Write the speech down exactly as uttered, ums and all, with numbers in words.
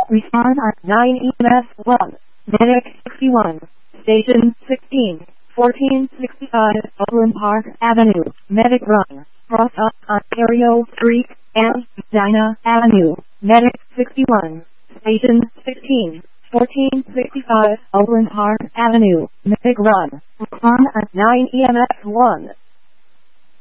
Respond at nine E M S one. Medic sixty-one. Station sixteen. fourteen sixty-five Upland Park Avenue. Medic run. Cross up Ontario Street and Medina Avenue. Medic sixty-one. Station sixteen. fourteen sixty-five Upland Park Avenue. Medic run. Respond at nine E M S one.